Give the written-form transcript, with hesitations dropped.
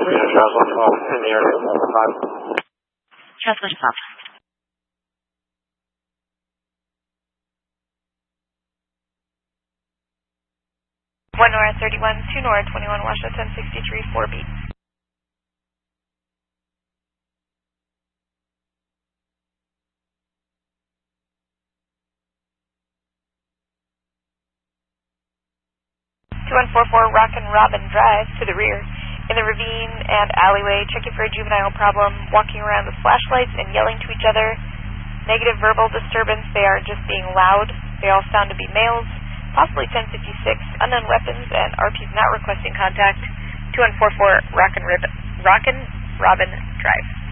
Translation off in the area. Translation off. One NORAD 31, 2 NORAD 21, Washington 63, 4B. Rockin' Robin Drive to the rear. In the ravine and alleyway, checking for a juvenile problem, walking around with flashlights and yelling to each other. Negative verbal disturbance, they are just being loud. They all sound to be males, possibly 1056, unknown weapons, and RP's not requesting contact. 2144 Rockin' Robin Drive.